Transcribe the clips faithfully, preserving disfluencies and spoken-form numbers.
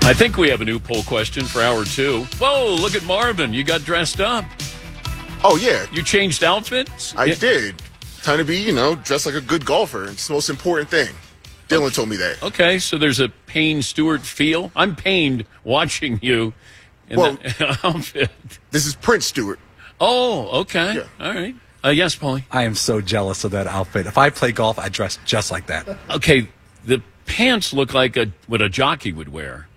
I think we have a new poll question for hour two. Whoa, look at Marvin. You got dressed up. Oh, yeah. You changed outfits? I Yeah. did. Time to be, you know, dressed like a good golfer. It's the most important thing. Dylan told me that. Okay, so there's a Payne Stewart feel. I'm pained watching you in Well, that outfit. This is Prince Stewart. Oh, okay. Yeah. All right. Uh, yes, Paulie. I am so jealous of that outfit. If I play golf, I dress just like that. Okay, the pants look like a what a jockey would wear.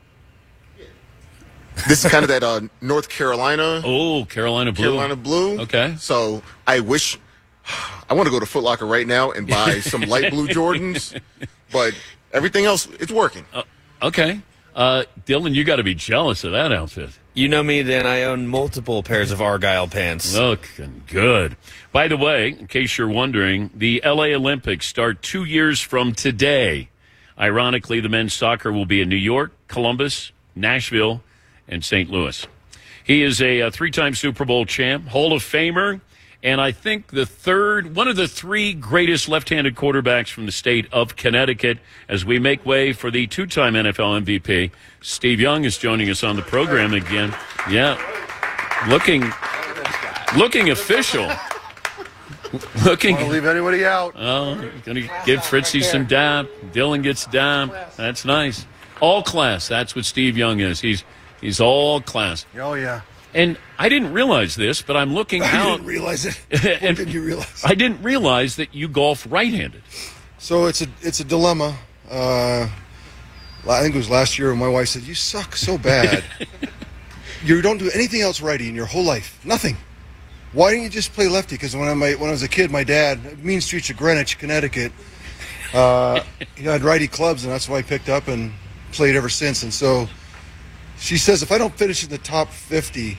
This is kind of that uh, North Carolina, Oh, Carolina blue. Carolina blue. Okay. So I wish, I want to go to Foot Locker right now and buy some light blue Jordans, but everything else, it's working. Uh, okay. Uh, Dylan, you got to be jealous of that outfit. You know me, Dan. I own multiple pairs of Argyle pants. Looking good. By the way, in case you're wondering, the L A Olympics start two years from today. Ironically, the men's soccer will be in New York, Columbus, Nashville, and Saint Louis. He is a, a three-time Super Bowl champ, Hall of Famer, and I think the third, one of the three greatest left-handed quarterbacks from the state of Connecticut. As we make way for the two-time N F L M V P, Steve Young is joining us on the program again. Yeah, looking, looking official. Looking. Don't leave anybody out. Oh, going to give Fritzy some dap. Dylan gets dap. That's nice. All class. That's what Steve Young is. He's he's all class. Oh, yeah. And I didn't realize this, but I'm looking I out. didn't realize it. and When did you realize? I didn't realize that you golf right-handed. So it's a it's a dilemma. Uh, I think it was last year when my wife said, "You suck so bad. You don't do anything else righty in your whole life. Nothing. Why didn't you just play lefty?" Because when I my, when I was a kid, my dad, Mean Streets of Greenwich, Connecticut, uh, he had righty clubs, and that's why I picked up and played ever since. And so she says, if I don't finish in the top fifty,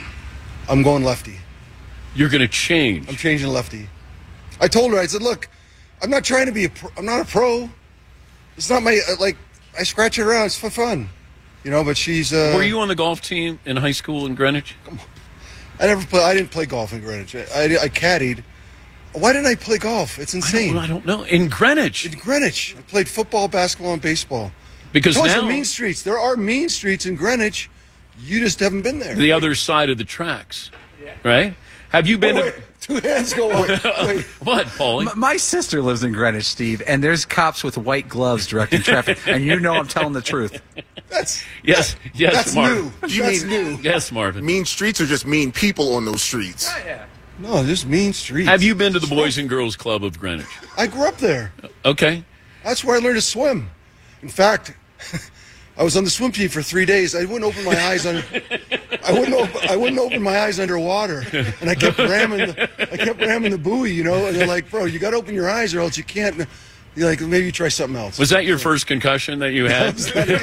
I'm going lefty. You're going to change. I'm changing lefty. I told her, I said, look, I'm not trying to be a pro. I'm not a pro. It's not my, uh, like, I scratch it around. It's for fun. You know, but she's... Uh, Were you on the golf team in high school in Greenwich? I never play. I didn't play golf in Greenwich. I, I, I caddied. Why didn't I play golf? It's I insane. don't, I don't know. In Greenwich. In Greenwich. I played football, basketball, and baseball. Because Those now, are mean streets. There are mean streets in Greenwich. You just haven't been there. the other side of the tracks, right? Have you been Wait, to... wait, two hands go up. Wait. What, Paulie? M- My sister lives in Greenwich, Steve, and there's cops with white gloves directing traffic, and you know I'm telling the truth. That's Yes, yes, that's Marvin. new. You that's mean- new. Yes, Marvin. Mean streets or just mean people on those streets? No, there's mean streets. Have you been to the Boys and Girls Club of Greenwich? I grew up there. Okay. That's where I learned to swim. In fact, I was on the swim team for three days. I wouldn't open my eyes under. I wouldn't. Open, I wouldn't open my eyes underwater, and I kept ramming. The, I kept ramming the buoy, you know. And they're like, "Bro, you got to open your eyes, or else you can't." You're like, maybe you try something else. Was that your first concussion that you had?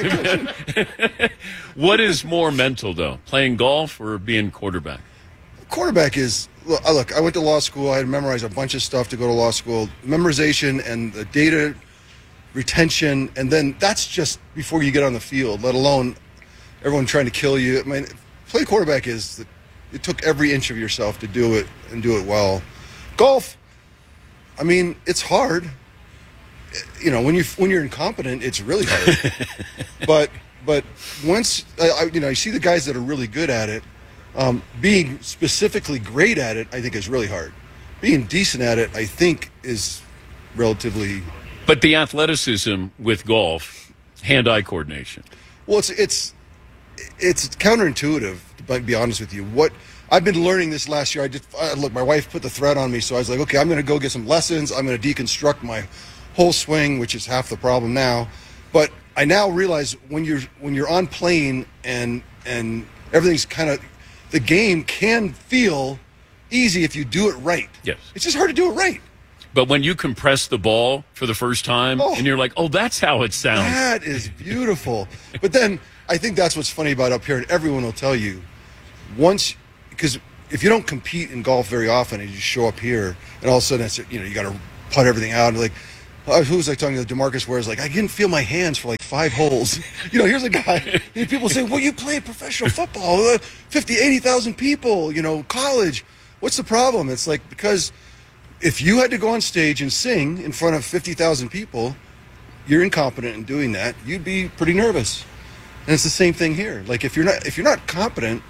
What is more mental, though, playing golf or being quarterback? Quarterback is look, I- look. I went to law school. I had to memorize a bunch of stuff to go to law school. Memorization and the data retention, and then that's just before you get on the field. Let alone everyone trying to kill you. I mean, play quarterback is it took every inch of yourself to do it and do it well. Golf, I mean, it's hard. You know, when you when you're incompetent, it's really hard. but but once I, I, you know, you see the guys that are really good at it. Um, being specifically great at it, I think, is really hard. Being decent at it, I think, is relatively. But the athleticism with golf, hand-eye coordination. Well, it's it's it's counterintuitive. To be honest with you, what I've been learning this last year, I just uh, look. My wife put the thread on me, so I was like, okay, I'm going to go get some lessons. I'm going to deconstruct my whole swing, which is half the problem now. But I now realize when you're when you're on plane and and everything's kind of the game can feel easy if you do it right. Yes. It's just hard to do it right. But when you compress the ball for the first time, Oh. and you're like, oh, that's how it sounds. That is beautiful. But then I think that's what's funny about up here, and everyone will tell you, once, because if you don't compete in golf very often and you show up here, and all of a sudden, it's, you know, you got to putt everything out, and like, uh, who was I talking to? DeMarcus Ware's like, I didn't feel my hands for like five holes. You know, here's a guy, and people say, well, you played professional football, uh, fifty, eighty thousand people, you know, college. What's the problem? It's like, because if you had to go on stage and sing in front of fifty thousand people, you're incompetent in doing that. You'd be pretty nervous. And it's the same thing here. Like if you're not if you're not competent,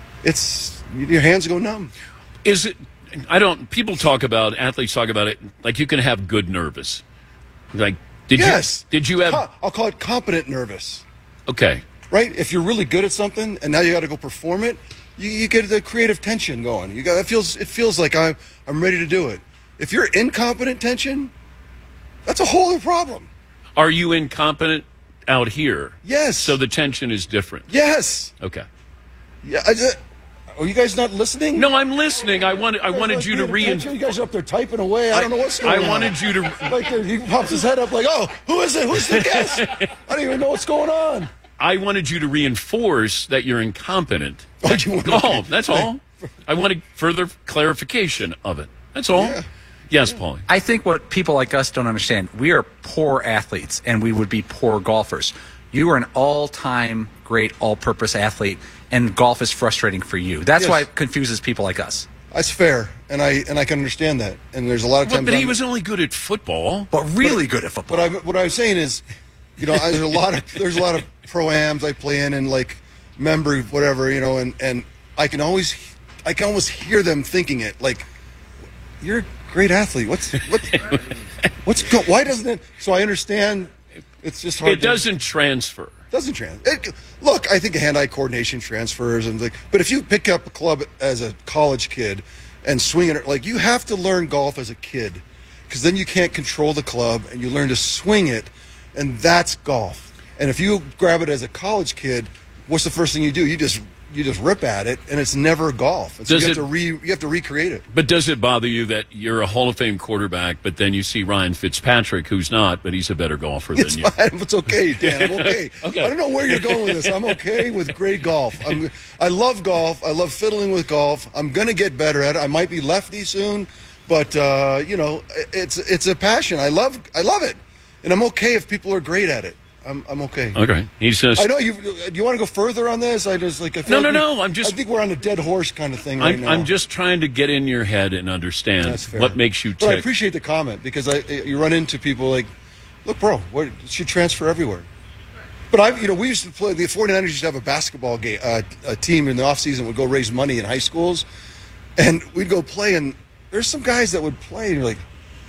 it's your hands go numb. Is it? I don't. People talk about athletes talk about it like you can have good nervous. Like did Yes. you? Did you have? Co- I'll call it competent nervous. Okay. Right? If you're really good at something and now you got to go perform it, you, you get the creative tension going. You got it feels it feels like I'm I'm ready to do it. If you're incompetent tension, that's a whole other problem. Are you incompetent out here? Yes. So the tension is different. Yes. Okay. Yeah. I, just- are you guys not listening? No, I'm listening. I wanted. I You guys wanted like you to paying re. attention? You guys are up there typing away. I don't know what's going I on. wanted you to. Like there, he pops his head up like, oh, who is it? Who's the guest? I don't even know what's going on. I wanted you to reinforce that you're incompetent. Oh, you want- Oh, that's all. I wanted further clarification of it. That's all. Yeah. Yes, Paulie. I think what people like us don't understand, we are poor athletes and we would be poor golfers. You are an all-time great all-purpose athlete, and golf is frustrating for you. That's Yes. why it confuses people like us. That's fair, and I and I can understand that. And there's a lot of Well, times. but he I'm- was only good at football. But really good at football. But I, what I was saying is, you know, I, there's a lot of there's a lot of pro-ams I play in and like member whatever, you know, and and I can always I can almost hear them thinking it like, you're a great athlete. What's what what's go, why doesn't it? So I understand. It's just hard. It to, doesn't transfer. doesn't trans. It, look, I think hand-eye coordination transfers and like, but if you pick up a club as a college kid and swing it, like you have to learn golf as a kid, because then you can't control the club and you learn to swing it, and that's golf. And if you grab it as a college kid, what's the first thing you do? You just you just rip at it, and it's never golf. And so Does you have it- to re you have to recreate it. But does it bother you that you're a Hall of Fame quarterback, but then you see Ryan Fitzpatrick, who's not, but he's a better golfer It's than you? fine. It's okay, Dan. I'm okay. Okay. I don't know where you're going with this. I'm okay with great golf. I'm, I love golf. I love fiddling with golf. I'm going to get better at it. I might be lefty soon, but uh, you know, it's it's a passion. I love I love it, and I'm okay if people are great at it. I'm I'm okay. Okay. He says, I know you. Do you want to go further on this? I just like I No, feel like no, we- no, I'm just- I think we're on a dead horse kind of thing right I'm, now. I'm just trying to get in your head and understand That's fair. what makes you But I tick. appreciate the comment because I you run into people like, look, bro, what, it should transfer everywhere. But I, you know, we used to play. The 49ers used to have a basketball game, uh, a team in the off season would go raise money in high schools, and we'd go play. And there's some guys that would play, and you're like,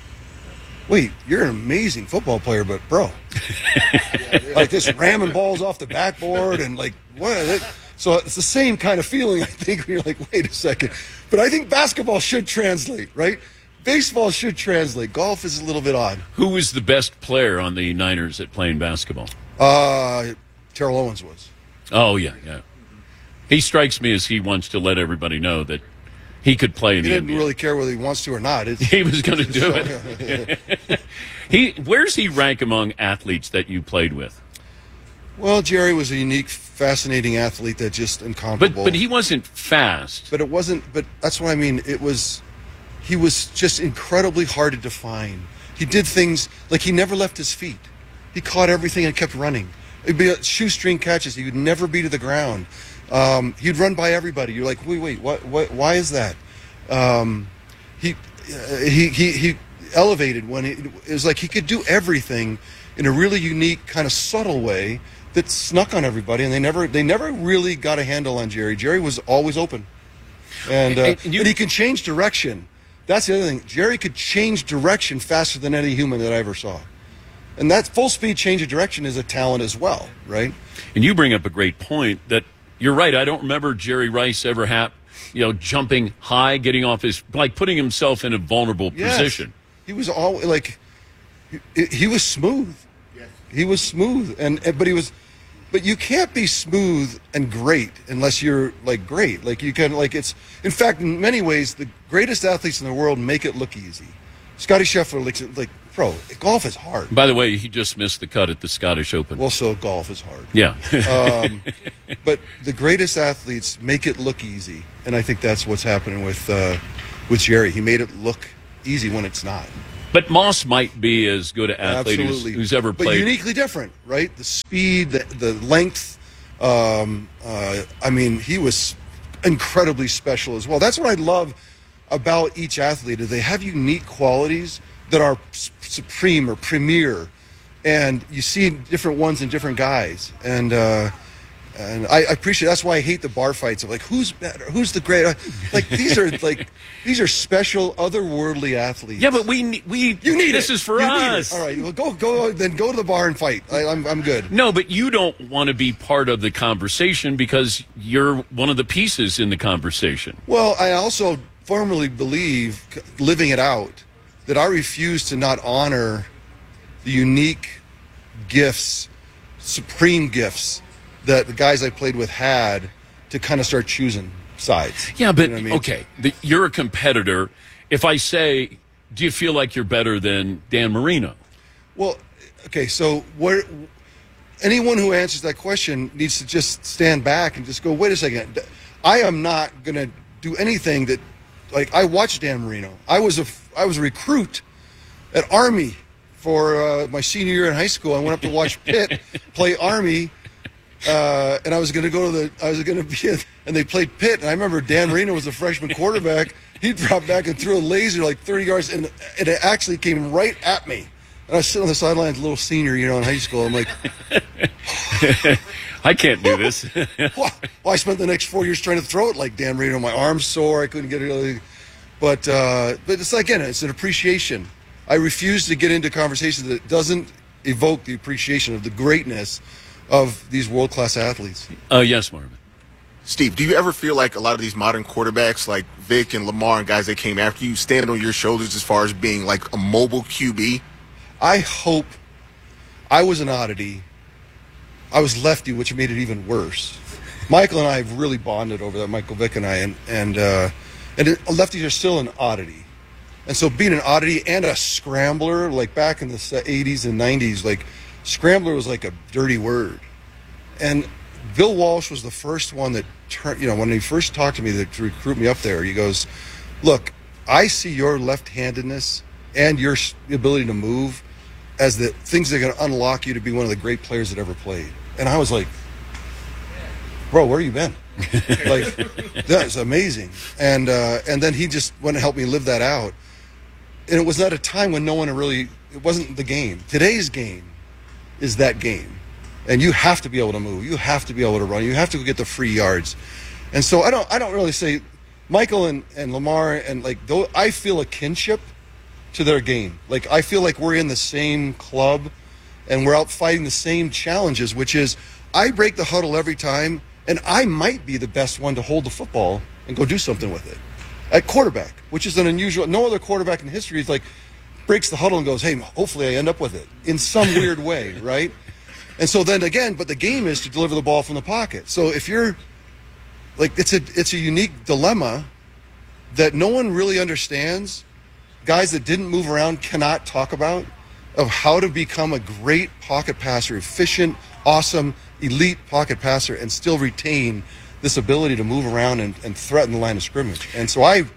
wait, you're an amazing football player, but bro, like this ramming balls off the backboard and like what? So it's the same kind of feeling, I think, when you're like, wait a second. But I think basketball should translate, right? Baseball should translate. Golf is a little bit odd. Who was the best player on the Niners at playing basketball? Uh, Terrell Owens was. Oh, yeah, yeah. He strikes me as he wants to let everybody know that he could play in He the didn't N B A. really care whether he wants to or not. It's, He was going to do it. he, where's he rank among athletes that you played with? well, Jerry was a unique, fascinating athlete that just But incomparable. but he wasn't fast. But it wasn't. But that's what I mean. It was. He was just incredibly hard to define. He did things like he never left his feet. He caught everything and kept running. It'd be a shoestring catches. He would never be to the ground. Um, he'd run by everybody. You're like, wait, wait, what? What? Why is that? Um, he, uh, he, he, he elevated when he, it was like he could do everything in a really unique, kind of subtle way that snuck on everybody, and they never, they never really got a handle on Jerry. Jerry was always open, and, uh, And- and you- and he can change direction. That's the other thing. Jerry could change direction faster than any human that I ever saw. And that full speed change of direction is a talent as well, right? And you bring up a great point that you're right. I don't remember Jerry Rice ever have, you know, jumping high, getting off his, like putting himself in a vulnerable Yes. position. He was all like, he, he was smooth. Yes. He was smooth, and and- but he was, but you can't be smooth and great unless you're like great. Like you can like it's. In fact, in many ways, the greatest athletes in the world make it look easy. Scotty Scheffler, like, like bro, golf is hard. By the way, he just missed the cut at the Scottish Open. Well, so golf is hard. yeah. um, but the greatest athletes make it look easy, and I think that's what's happening with uh, with Jerry. He made it look easy when it's not. But Moss might be as good an athlete as, Absolutely, who's ever but played. uniquely different, right? The speed, the, the length. Um, uh, I mean, he was incredibly special as well. That's what I love about each athlete. Is they have unique qualities that are s- supreme or premier, and you see different ones in different guys. And uh, And I, I appreciate. That's why I hate the bar fights of like who's better, who's the great. Like these are like these are special, otherworldly athletes. Yeah, but we ne- we You need this it. is for You need us. it. All right, well, go go then go to the bar and fight. I, I'm I'm good. No, but you don't want to be part of the conversation because you're one of the pieces in the conversation. Well, I also firmly believe, c- living it out, that I refuse to not honor the unique gifts, supreme gifts that the guys I played with had to kind of start choosing sides. Yeah, but You know what I mean? okay, the, you're a competitor. If I say, do you feel like you're better than Dan Marino? Well, okay, so where anyone who answers that question needs to just stand back and just go, wait a second. I am not going to do anything that, like, I watched Dan Marino. I was a, I was a recruit at Army for uh, my senior year in high school. I went up to watch Pitt play Army. Uh, and I was going to go to the, I was going to be, in, and they played Pitt. And I remember Dan Marino was a freshman quarterback. He dropped back and threw a laser like thirty yards, and, and it actually came right at me. And I was sitting on the sidelines, a little senior, you know, in high school. I'm like, I can't do this. well, well, I spent the next four years trying to throw it like Dan Marino. My arm's sore. I couldn't get it. Really, but uh, but it's again, it's an appreciation. I refuse to get into conversations that doesn't evoke the appreciation of the greatness of these world-class athletes. Uh, yes, Marvin. Steve, do you ever feel like a lot of these modern quarterbacks, like Vic and Lamar and guys that came after you, stand on your shoulders as far as being like a mobile Q B? I hope I was an oddity. I was lefty, which made it even worse. Michael and I have really bonded over that. Michael Vick and I, and and uh, and it, lefties are still an oddity. And so being an oddity and a scrambler, like back in the eighties and nineties, like scrambler was like a dirty word. And Bill Walsh was the first one that turned, you know, when he first talked to me to recruit me up there, he goes, look, I see your left-handedness and your ability to move as the things that are going to unlock you to be one of the great players that ever played. And I was like, bro, where you been? Like, that's amazing. And uh, and then he just went and helped me live that out. And it was at a time when no one really, it wasn't the game. Today's game is that game. And you have to be able to move. You have to be able to run. You have to get the free yards. And so I don't I don't really say Michael and, and Lamar and like though I feel a kinship to their game. Like I feel like we're in the same club and we're out fighting the same challenges, which is I break the huddle every time and I might be the best one to hold the football and go do something with it. At quarterback, which is an unusual, no other quarterback in history is like breaks the huddle and goes, hey, hopefully I end up with it in some weird way, right? And so then again, but the game is to deliver the ball from the pocket. So if you're like, it's a it's a unique dilemma that no one really understands. Guys that didn't move around cannot talk about of how to become a great pocket passer, efficient, awesome, elite pocket passer, and still retain this ability to move around and, and threaten the line of scrimmage. And so I,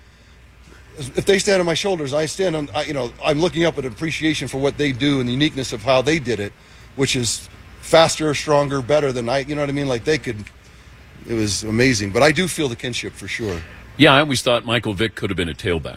if they stand on my shoulders, I stand on, I, you know, I'm looking up at appreciation for what they do and the uniqueness of how they did it, which is faster, stronger, better than I, you know what I mean? Like they could, it was amazing. But I do feel the kinship for sure. Yeah, I always thought Michael Vick could have been a tailback.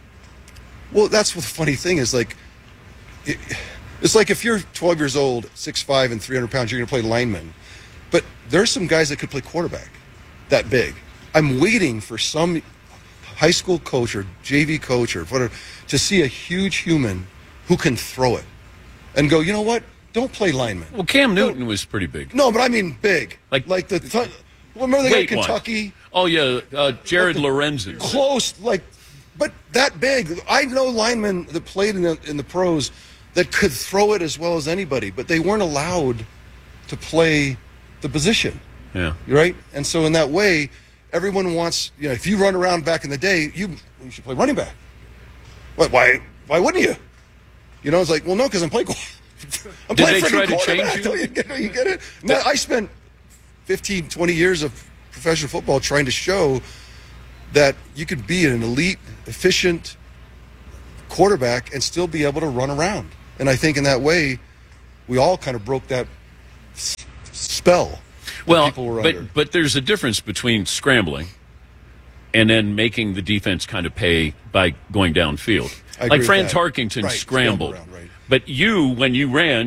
Well, that's what the funny thing is. Like, it, it's like if you're twelve years old, six five, and three hundred pounds, you're going to play lineman. But there's some guys that could play quarterback that big. I'm waiting for some high school coach or J V coach or whatever to see a huge human who can throw it and go, you know what? Don't play lineman. Well, Cam Newton was pretty big. No, but I mean big. Like- Like, like the th- remember the guy in Weight-wise. Kentucky? Oh, yeah, uh, Jared Lorenzen. Close, like, but that big. I know linemen that played in the, in the pros that could throw it as well as anybody, but they weren't allowed to play the position, Yeah. right? And so in that way, everyone wants, you know, if you run around back in the day, you you should play running back. What? Why? Why wouldn't you? You know, it's like, well, no, because I'm playing. I'm Did playing they freaking try to quarterback. change you? You get, you get it? Man, I spent fifteen, twenty years of professional football trying to show that you could be an elite, efficient quarterback and still be able to run around. And I think in that way, we all kind of broke that s- spell that Well, people were but under. but there's a difference between scrambling and then making the defense kind of pay by going downfield. I agree Like with Franz that. Harkington Right, scrambled. scramble around, right. But you, when you ran,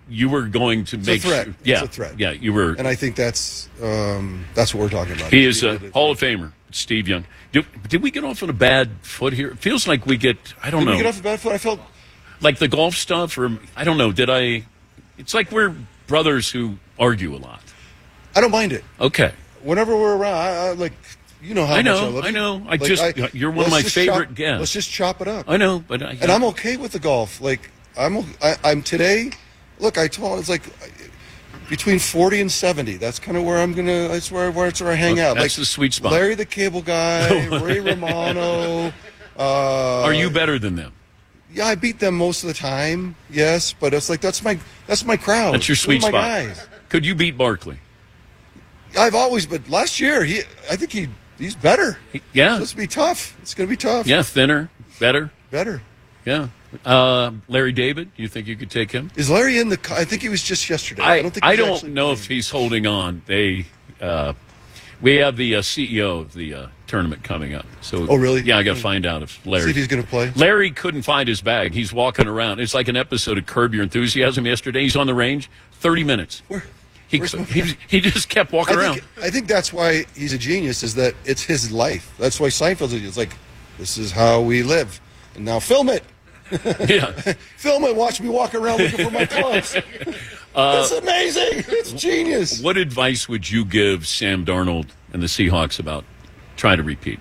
you were going to It's make a threat. sure. Yeah, It's a threat. Yeah, you were. And I think that's um, that's what we're talking about. He is a Hall of Famer, Steve Young. Did, did we get off on a bad foot here? It feels like we get, I don't Did know, we get off the bad foot? I felt like the golf stuff, or I don't know. Did I? It's like we're brothers who argue a lot. I don't mind it. Okay. Whenever we're around, I, I like you know how I know, much I love I you. know. I Like, just- you're one of let's my just favorite chop, guests. Let's just chop it up. I know, but I, And I'm okay with the golf. Like I'm, I, I'm today. Look, I told it's like between forty and seventy. That's kind of where I'm gonna. That's where where, that's where I hang Okay, out. that's like the sweet spot. Larry the Cable Guy, Ray Romano. Uh, Are you better than them? Yeah, I beat them most of the time. Yes, but it's like that's my that's my crowd. That's your Those sweet are my spot. guys. Could you beat Barkley? I've always, but last year he, I think he he's better. Yeah. So it's gonna be tough. It's gonna be tough. Yeah, thinner, better. Better. Yeah. Uh, Larry David, you think you could take him? Is Larry in the? co- I think he was just yesterday. I, I don't think. I he's don't actually know playing. if he's holding on. They, uh, we have the uh, C E O of the uh, tournament coming up. So, Oh, really? Yeah, I got to find out if Larry. See if he's going to play. Larry couldn't find his bag. He's walking around. It's like an episode of Curb Your Enthusiasm yesterday. He's on the range, thirty minutes. Where? He where's my he, he just kept walking I around. think, I think that's why he's a genius. Is that it's his life. That's why Seinfeld's. It's like this is how we live. And now film it. Yeah. Film it. Watch me walk around looking for my clubs. Uh, it's amazing. It's genius. What advice would you give Sam Darnold and the Seahawks about trying to repeat?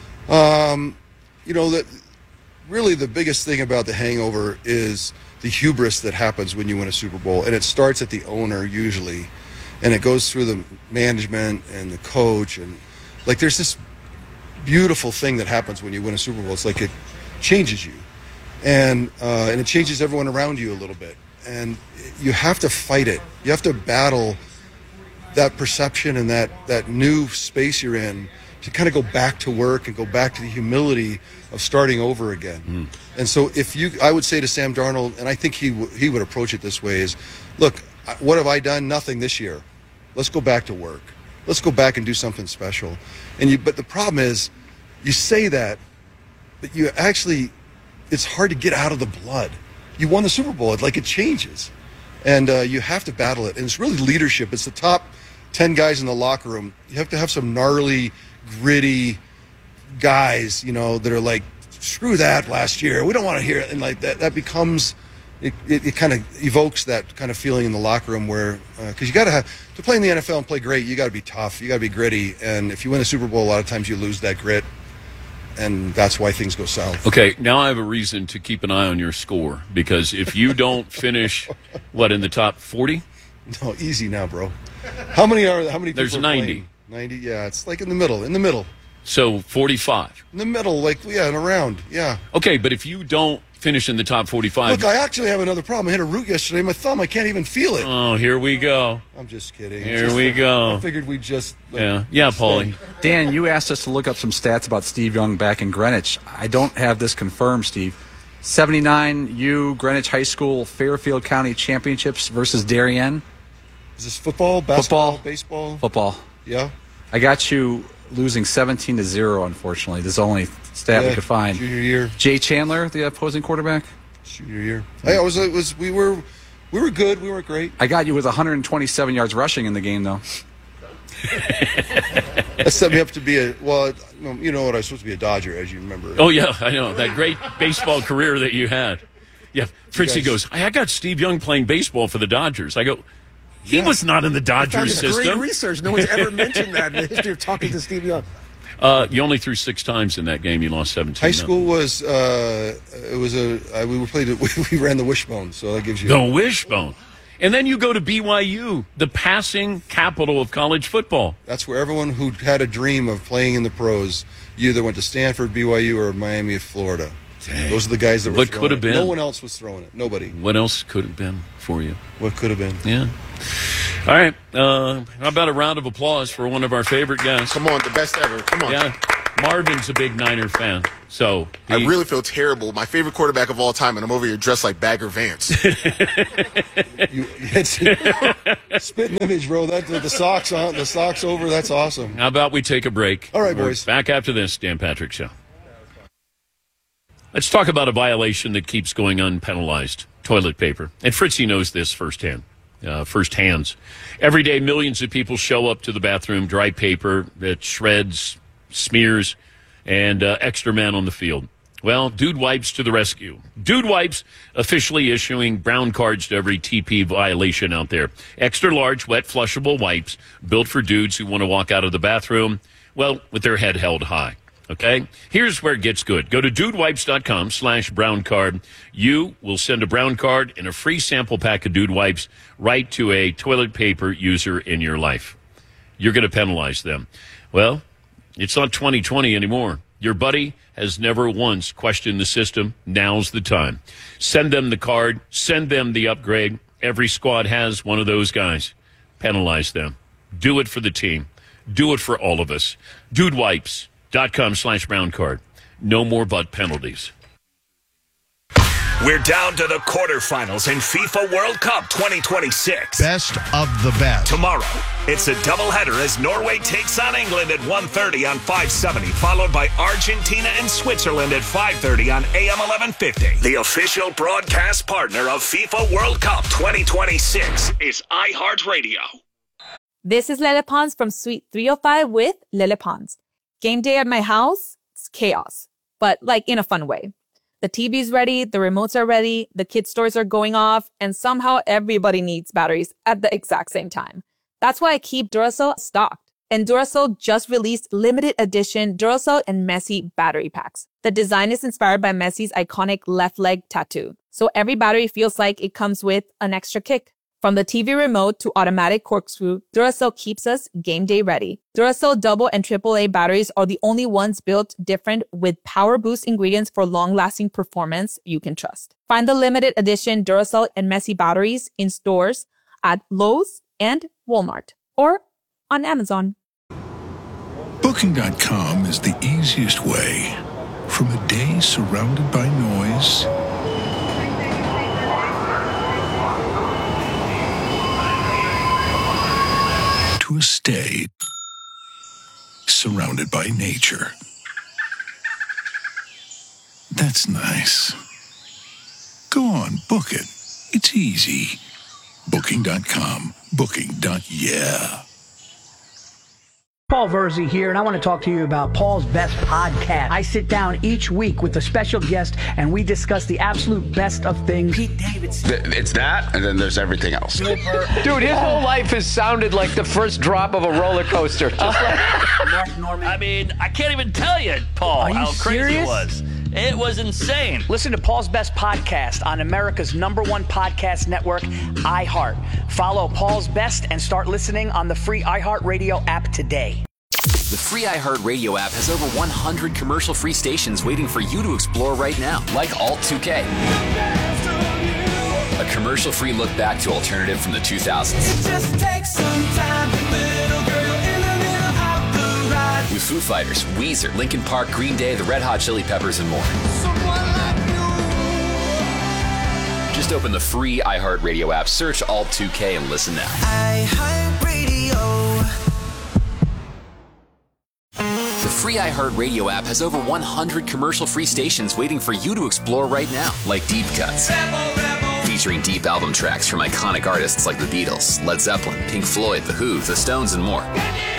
You know that really the biggest thing about the hangover is the hubris that happens when you win a Super Bowl, and it starts at the owner usually, and it goes through the management and the coach, and like there's this beautiful thing that happens when you win a Super Bowl. It's like it changes you, and uh, and it changes everyone around you a little bit, and you have to fight it. You have to battle that perception and that that new space you're in to kind of go back to work and go back to the humility of starting over again. Mm. And so if you, I would say to Sam Darnold, and I think he w- he would approach it this way: is, look, I- what have I done? Nothing this year. Let's go back to work. Let's go back and do something special. And you, but the problem is, you say that, but you actually, it's hard to get out of the blood. You won the Super Bowl. It, like it changes, and uh, you have to battle it. And it's really leadership. It's the top ten guys in the locker room. You have to have some gnarly, gritty guys, you know, that are like, screw that last year. We don't want to hear it. And like that, that becomes, it, it, it kind of evokes that kind of feeling in the locker room where, because uh, you got to have, to play in the N F L and play great, you got to be tough. You got to be gritty. And if you win a Super Bowl, a lot of times you lose that grit. And that's why things go south. Okay, now I have a reason to keep an eye on your score because if you don't finish, what, in the top forty? No, easy now, bro. How many are, how many people There's are ninety. playing? ninety, yeah. It's like in the middle, in the middle. So forty-five. In the middle, like, yeah, in a round, yeah. Okay, but if you don't finish in the top forty-five. Look, I actually have another problem. I hit a root yesterday. My thumb, I can't even feel it. Oh, here we go. I'm just kidding. Here Just- we go. I figured we'd just. like, Yeah, yeah, Paulie. Dan, you asked us to look up some stats about Steve Young back in Greenwich. I don't have this confirmed, Steve. seventy-nine U Greenwich High School Fairfield County Championships versus Darien. Is this football, basketball, Football. baseball? Football. Yeah. I got you losing seventeen to zero, unfortunately. This is the only stat we Yeah, could find. Junior year. Jay Chandler, the opposing quarterback. Junior year. Hey, I was. It was. We were. We were good. We were great. I got you with one hundred twenty-seven yards rushing in the game, though. That set me up to be a. Well, you know what? I was supposed to be a Dodger, as you remember. Oh, yeah, I know. That great baseball career that you had. Yeah, Fritzy guys- goes, I I got Steve Young playing baseball for the Dodgers. I go, he Yeah. was not in the Found Dodgers this great system. research. No one's ever mentioned that in the history of talking to Steve Young. Uh, you only threw six times in that game. You lost seventeen. High school was. Uh, it was a. Uh, we were played. We, we ran the wishbone, so that gives you. The wishbone. And then you go to B Y U, the passing capital of college football. That's where everyone who had a dream of playing in the pros, you either went to Stanford, B Y U, or Miami of Florida. Dang. Those are the guys that were What throwing could have it. been? No one else was throwing it. Nobody. What else could have been for you? What could have been? Yeah. All right. Uh, how about a round of applause for one of our favorite guests? Come on, the best ever. Come on. Yeah. Marvin's a big Niner fan. So I he- really feel terrible. My favorite quarterback of all time, and I'm over here dressed like Bagger Vance. You, it's spitting image, bro. That the socks on, the socks over. That's awesome. How about we take a break? All right, We're boys. Back after this, Dan Patrick Show. Let's talk about a violation that keeps going unpenalized. Toilet paper. And Fritzy knows this firsthand. Uh, first hands. Every day, millions of people show up to the bathroom, dry paper that shreds, smears, and uh, extra man on the field. Well, Dude Wipes to the rescue. Dude Wipes officially issuing brown cards to every T P violation out there. Extra large, wet, flushable wipes built for dudes who want to walk out of the bathroom, well, with their head held high. Okay? Here's where it gets good. Go to dudewipes.com slash brown card. You will send a brown card and a free sample pack of Dude Wipes right to a toilet paper user in your life. You're going to penalize them. Well, it's not twenty twenty anymore. Your buddy has never once questioned the system. Now's the time. Send them the card. Send them the upgrade. Every squad has one of those guys. Penalize them. Do it for the team. Do it for all of us. Dudewipes.com slash brown card. No more butt penalties. We're down to the quarterfinals in FIFA World Cup twenty twenty-six. Best of the best. Tomorrow, it's a doubleheader as Norway takes on England at one thirty on five seventy, followed by Argentina and Switzerland at five thirty on A M eleven fifty. The official broadcast partner of FIFA World Cup twenty twenty-six is iHeartRadio. This is Lele Pons from Suite three oh five with Lele Pons. Game day at my house, it's chaos, but like in a fun way. The T V's ready, the remotes are ready, the kids' toys are going off, and somehow everybody needs batteries at the exact same time. That's why I keep Duracell stocked. And Duracell just released limited edition Duracell and Messi battery packs. The design is inspired by Messi's iconic left leg tattoo, so every battery feels like it comes with an extra kick. From the T V remote to automatic corkscrew, Duracell keeps us game day ready. Duracell double and triple A batteries are the only ones built different with power boost ingredients for long-lasting performance you can trust. Find the limited edition Duracell and Messi batteries in stores at Lowe's and Walmart or on Amazon. Booking dot com is the easiest way. From a day surrounded by noise to a stay surrounded by nature. That's nice. Go on, book it. It's easy. Booking dot com. Booking. Yeah. Paul Verzi here, and I want to talk to you about Paul's Best Podcast. I sit down each week with a special guest, and we discuss the absolute best of things. Pete Davidson. It's that, and then there's everything else. Dude, his whole life has sounded like the first drop of a roller coaster. Just like Mark Norman. I mean, I can't even tell you, Paul, Are you how crazy serious? it was. It was insane. Listen to Paul's Best Podcast on America's number one podcast network, iHeart. Follow Paul's Best and start listening on the free iHeartRadio app today. The free iHeartRadio app has over one hundred commercial-free stations waiting for you to explore right now, like Alt two K. A commercial-free look back to alternative from the two thousands. It just takes some time, little girl in the middle of the ride. With Foo Fighters, Weezer, Linkin Park, Green Day, the Red Hot Chili Peppers, and more. Just open the free iHeartRadio app, search Alt two K, and listen now. iHeartRadio. The free iHeartRadio app has over one hundred commercial-free stations waiting for you to explore right now, like Deep Cuts, featuring deep album tracks from iconic artists like the Beatles, Led Zeppelin, Pink Floyd, The Who, The Stones, and more.